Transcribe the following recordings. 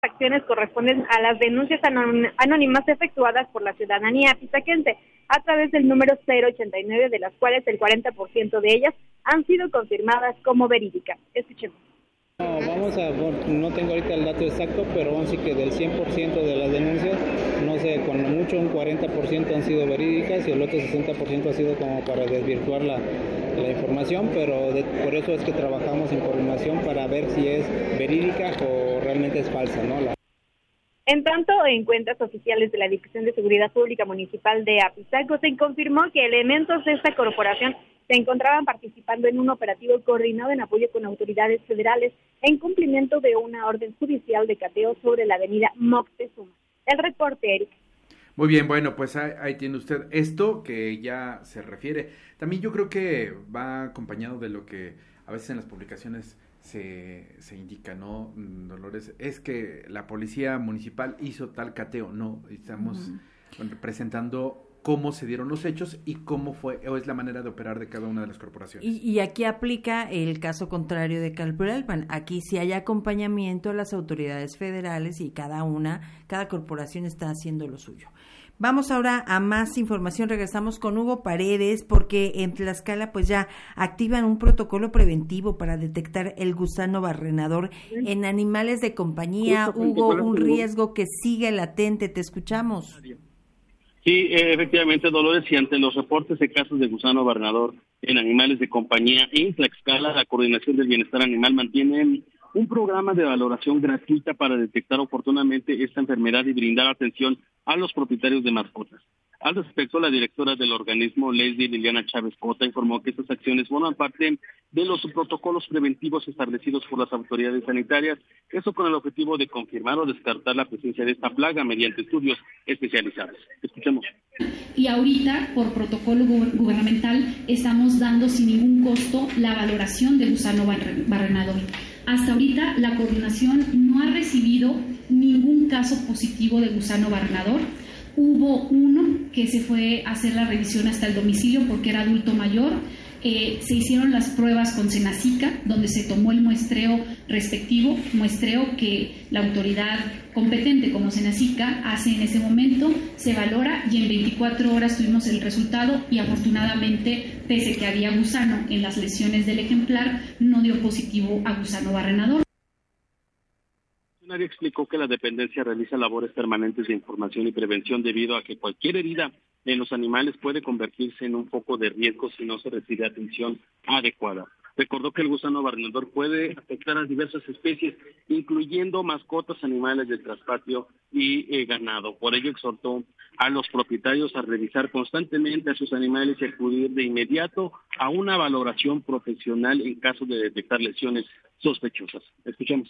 acciones corresponden a las denuncias anónimas efectuadas por la ciudadanía apizaquense a través del número 089, de las cuales el 40% de ellas han sido confirmadas como verídicas. Escuchemos. No tengo ahorita el dato exacto, pero vamos a decir que del 100% de las denuncias, no sé, con mucho un 40% han sido verídicas y el otro 60% ha sido como para desvirtuar la información, pero por eso es que trabajamos en coordinación para ver si es verídica o realmente es falsa, ¿no? En tanto, en cuentas oficiales de la Dirección de Seguridad Pública Municipal de Apizaco, se confirmó que elementos de esta corporación se encontraban participando en un operativo coordinado en apoyo con autoridades federales en cumplimiento de una orden judicial de cateo sobre la avenida Moctezuma. El reporte, Eric. Muy bien, bueno, pues ahí tiene usted esto que ya se refiere. También yo creo que va acompañado de lo que a veces en las publicaciones se indica, ¿no, Dolores? Es que la policía municipal hizo tal cateo. No, estamos presentando cómo se dieron los hechos y cómo fue o es la manera de operar de cada una de las corporaciones. Y aquí aplica el caso contrario de Calpulalpan. Aquí sí hay acompañamiento a las autoridades federales y cada corporación está haciendo lo suyo. Vamos ahora a más información. Regresamos con Hugo Paredes porque en Tlaxcala pues ya activan un protocolo preventivo para detectar el gusano barrenador en animales de compañía. Hugo, un riesgo que sigue latente. Te escuchamos. Sí, efectivamente, Dolores, y ante los reportes de casos de gusano barrenador en animales de compañía en Tlaxcala, la Coordinación del Bienestar Animal mantiene un programa de valoración gratuita para detectar oportunamente esta enfermedad y brindar atención a los propietarios de mascotas. Al respecto, la directora del organismo, Leslie Liliana Chávez Cota, informó que estas acciones forman parte de los protocolos preventivos establecidos por las autoridades sanitarias, eso con el objetivo de confirmar o descartar la presencia de esta plaga mediante estudios especializados. Escuchemos. Y ahorita, por protocolo gubernamental, estamos dando sin ningún costo la valoración del gusano barrenador. Hasta ahorita, la coordinación no ha recibido ningún caso positivo de gusano barrenador. Hubo uno que se fue a hacer la revisión hasta el domicilio porque era adulto mayor. Se hicieron las pruebas con Senacica, donde se tomó el muestreo respectivo, muestreo que la autoridad competente como Senacica hace en ese momento, se valora y en 24 horas tuvimos el resultado y afortunadamente, pese que había gusano en las lesiones del ejemplar, no dio positivo a gusano barrenador. Explicó que la dependencia realiza labores permanentes de información y prevención debido a que cualquier herida en los animales puede convertirse en un foco de riesgo si no se recibe atención adecuada. Recordó que el gusano barrenador puede afectar a diversas especies, incluyendo mascotas, animales del traspatio y ganado. Por ello exhortó a los propietarios a revisar constantemente a sus animales y acudir de inmediato a una valoración profesional en caso de detectar lesiones sospechosas. Escuchemos.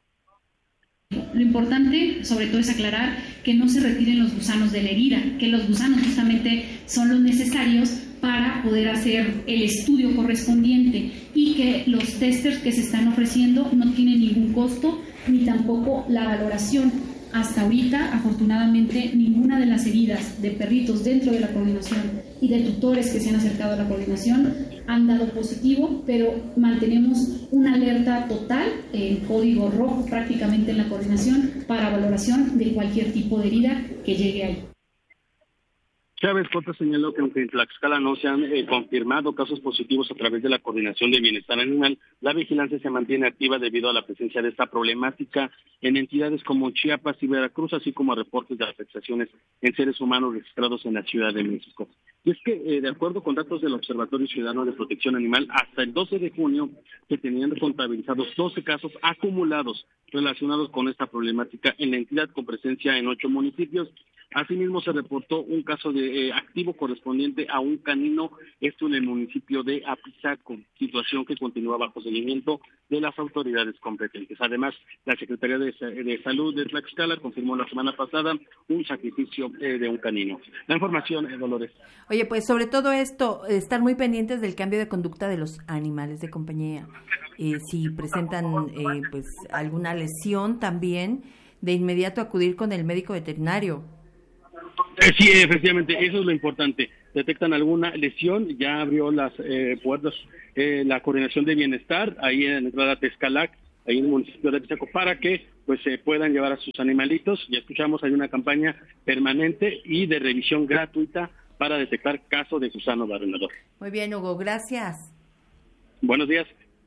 Lo importante, sobre todo, es aclarar que no se retiren los gusanos de la herida, que los gusanos justamente son los necesarios para poder hacer el estudio correspondiente y que los testers que se están ofreciendo no tienen ningún costo ni tampoco la valoración. Hasta ahorita, afortunadamente, ninguna de las heridas de perritos dentro de la coordinación y de tutores que se han acercado a la coordinación han dado positivo, pero mantenemos una alerta total, el código rojo prácticamente en la coordinación para valoración de cualquier tipo de herida que llegue ahí. Chávez Cota señaló que aunque en Tlaxcala no se han confirmado casos positivos a través de la Coordinación de Bienestar Animal, la vigilancia se mantiene activa debido a la presencia de esta problemática en entidades como Chiapas y Veracruz, así como a reportes de afectaciones en seres humanos registrados en la Ciudad de México. Y es que, de acuerdo con datos del Observatorio Ciudadano de Protección Animal, hasta el 12 de junio se tenían contabilizados 12 casos acumulados relacionados con esta problemática en la entidad, con presencia en 8 municipios. Asimismo, se reportó un caso de activo correspondiente a un canino, esto en el municipio de Apizaco, situación que continúa bajo seguimiento de las autoridades competentes. Además, la Secretaría de Salud de Tlaxcala confirmó la semana pasada un sacrificio de un canino. La información, Dolores. Oye, pues sobre todo esto, estar muy pendientes del cambio de conducta de los animales de compañía. Si presentan pues alguna lesión también, de inmediato acudir con el médico veterinario. Sí, efectivamente, eso es lo importante. Detectan alguna lesión, ya abrió las puertas la Coordinación de Bienestar, ahí en la entrada Tezcalac, ahí en el municipio de Apizaco para que pues se puedan llevar a sus animalitos. Ya escuchamos, hay una campaña permanente y de revisión gratuita para detectar casos de gusano barrenador. Muy bien, Hugo, gracias. Buenos días.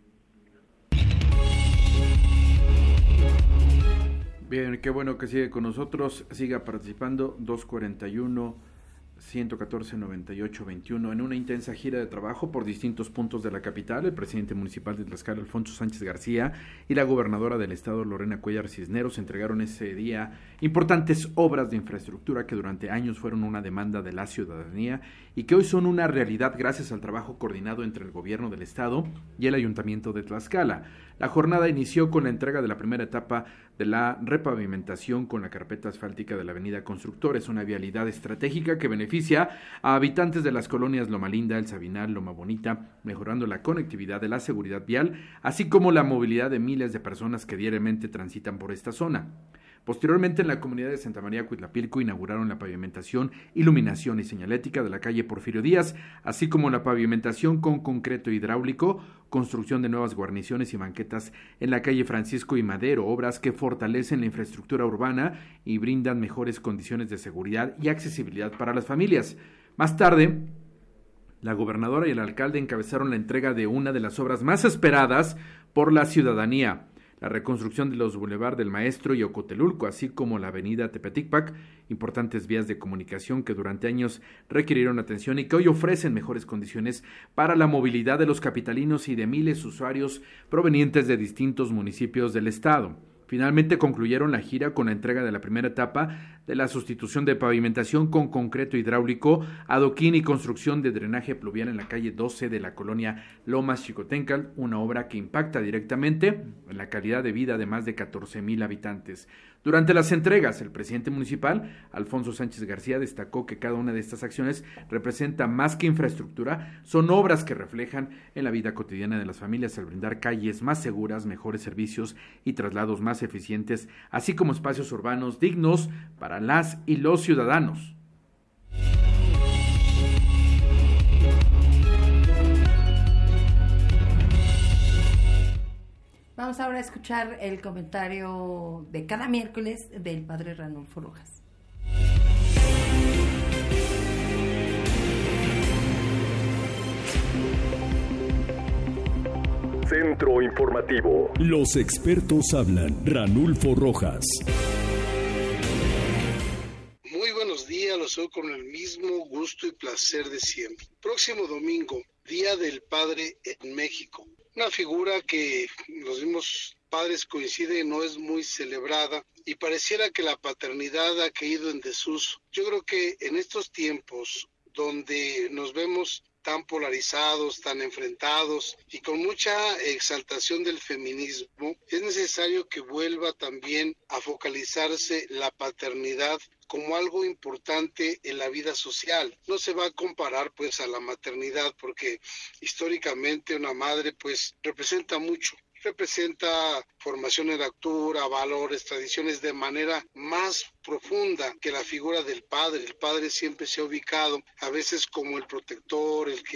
Bien, qué bueno que sigue con nosotros, siga participando, 241-114-9821. En una intensa gira de trabajo por distintos puntos de la capital, el presidente municipal de Tlaxcala, Alfonso Sánchez García, y la gobernadora del estado, Lorena Cuellar Cisneros, entregaron ese día importantes obras de infraestructura que durante años fueron una demanda de la ciudadanía y que hoy son una realidad gracias al trabajo coordinado entre el gobierno del estado y el ayuntamiento de Tlaxcala. La jornada inició con la entrega de la primera etapa de la repavimentación con la carpeta asfáltica de la avenida Constructores, una vialidad estratégica que beneficia a habitantes de las colonias Loma Linda, El Sabinal, Loma Bonita, mejorando la conectividad de la seguridad vial, así como la movilidad de miles de personas que diariamente transitan por esta zona. Posteriormente, en la comunidad de Santa María Cuitlapilco inauguraron la pavimentación, iluminación y señalética de la calle Porfirio Díaz, así como la pavimentación con concreto hidráulico, construcción de nuevas guarniciones y banquetas en la calle Francisco y Madero, obras que fortalecen la infraestructura urbana y brindan mejores condiciones de seguridad y accesibilidad para las familias. Más tarde, la gobernadora y el alcalde encabezaron la entrega de una de las obras más esperadas por la ciudadanía, la reconstrucción de los Boulevard del Maestro y Ocotelulco, así como la avenida Tepeticpac, importantes vías de comunicación que durante años requirieron atención y que hoy ofrecen mejores condiciones para la movilidad de los capitalinos y de miles de usuarios provenientes de distintos municipios del estado. Finalmente concluyeron la gira con la entrega de la primera etapa de la sustitución de pavimentación con concreto hidráulico, adoquín y construcción de drenaje pluvial en la calle 12 de la colonia Lomas Xicotencal, una obra que impacta directamente en la calidad de vida de más de 14,000 habitantes. Durante las entregas, el presidente municipal, Alfonso Sánchez García, destacó que cada una de estas acciones representa más que infraestructura, son obras que reflejan en la vida cotidiana de las familias al brindar calles más seguras, mejores servicios y traslados más eficientes, así como espacios urbanos dignos para las y los ciudadanos. Vamos ahora a escuchar el comentario de cada miércoles del padre Ranulfo Rojas. Centro Informativo. Los expertos hablan. Ranulfo Rojas. Muy buenos días, los saludo con el mismo gusto y placer de siempre. Próximo domingo, Día del Padre en México. Una figura que los mismos padres coinciden, no es muy celebrada y pareciera que la paternidad ha caído en desuso. Yo creo que en estos tiempos donde nos vemos tan polarizados, tan enfrentados y con mucha exaltación del feminismo, es necesario que vuelva también a focalizarse la paternidad como algo importante en la vida social. No se va a comparar pues a la maternidad porque históricamente una madre pues representa mucho. Representa formación en lectura, valores, tradiciones de manera más profunda que la figura del padre. El padre siempre se ha ubicado a veces como el protector, el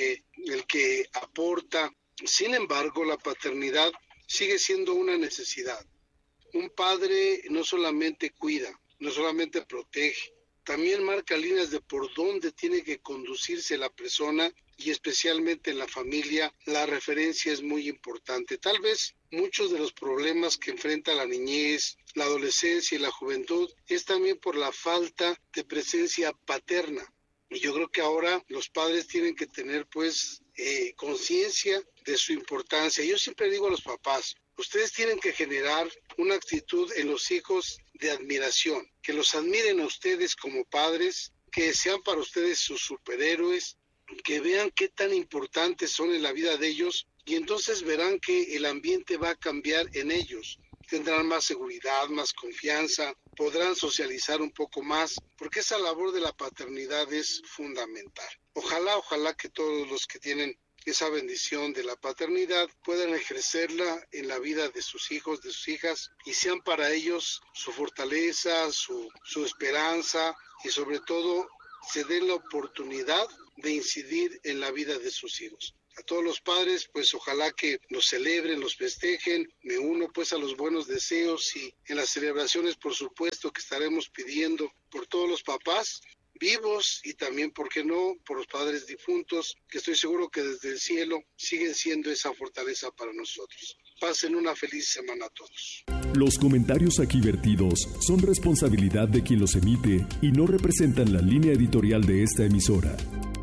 que aporta. Sin embargo, la paternidad sigue siendo una necesidad. Un padre no solamente cuida, no solamente protege, también marca líneas de por dónde tiene que conducirse la persona y especialmente en la familia la referencia es muy importante. Tal vez muchos de los problemas que enfrenta la niñez, la adolescencia y la juventud es también por la falta de presencia paterna. Y yo creo que ahora los padres tienen que tener pues conciencia de su importancia. Yo siempre digo a los papás, ustedes tienen que generar una actitud en los hijos de admiración, que los admiren a ustedes como padres, que sean para ustedes sus superhéroes, que vean qué tan importantes son en la vida de ellos y entonces verán que el ambiente va a cambiar en ellos. Tendrán más seguridad, más confianza, podrán socializar un poco más, porque esa labor de la paternidad es fundamental. Ojalá que todos los que tienen esa bendición de la paternidad puedan ejercerla en la vida de sus hijos, de sus hijas, y sean para ellos su fortaleza, su esperanza, y sobre todo se den la oportunidad de incidir en la vida de sus hijos. A todos los padres, pues ojalá que los celebren, los festejen. Me uno pues a los buenos deseos y en las celebraciones, por supuesto, que estaremos pidiendo por todos los papás vivos y también, ¿por qué no?, por los padres difuntos, que estoy seguro que desde el cielo siguen siendo esa fortaleza para nosotros. Pasen una feliz semana a todos. Los comentarios aquí vertidos son responsabilidad de quien los emite y no representan la línea editorial de esta emisora.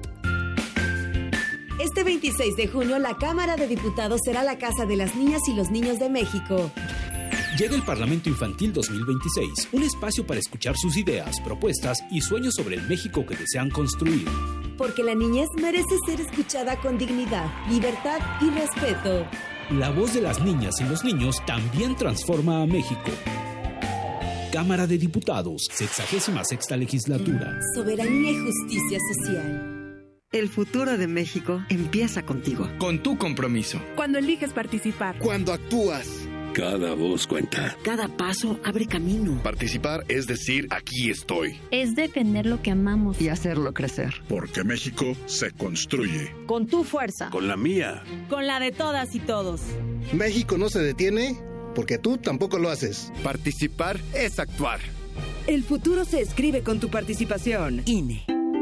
Este 26 de junio, la Cámara de Diputados será la casa de las niñas y los niños de México. Llega el Parlamento Infantil 2026, un espacio para escuchar sus ideas, propuestas y sueños sobre el México que desean construir. Porque la niñez merece ser escuchada con dignidad, libertad y respeto. La voz de las niñas y los niños también transforma a México. Cámara de Diputados, 66ª Legislatura. Soberanía y justicia social. El futuro de México empieza contigo. Con tu compromiso. Cuando eliges participar. Cuando actúas. Cada voz cuenta. Cada paso abre camino. Participar es decir, aquí estoy. Es defender lo que amamos. Y hacerlo crecer. Porque México se construye. Con tu fuerza. Con la mía. Con la de todas y todos. México no se detiene porque tú tampoco lo haces. Participar es actuar. El futuro se escribe con tu participación. INE.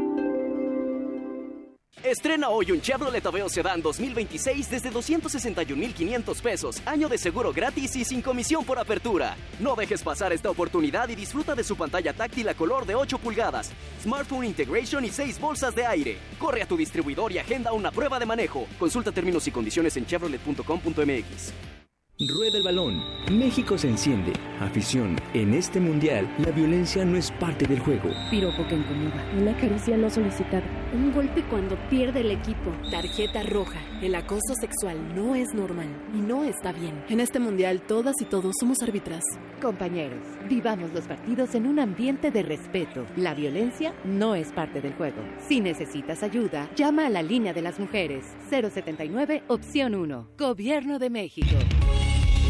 Estrena hoy un Chevrolet Aveo Sedán 2026 desde 261,500 pesos, año de seguro gratis y sin comisión por apertura. No dejes pasar esta oportunidad y disfruta de su pantalla táctil a color de 8 pulgadas, Smartphone Integration y 6 bolsas de aire. Corre a tu distribuidor y agenda una prueba de manejo. Consulta términos y condiciones en chevrolet.com.mx. Rueda el balón. México se enciende. Afición. En este mundial, la violencia no es parte del juego. Piropo que incomoda. Una caricia no solicitada. Un golpe cuando pierde el equipo. Tarjeta roja. El acoso sexual no es normal y no está bien. En este mundial, todas y todos somos árbitras. Compañeros, vivamos los partidos en un ambiente de respeto. La violencia no es parte del juego. Si necesitas ayuda, llama a la línea de las mujeres. 079, opción 1. Gobierno de México.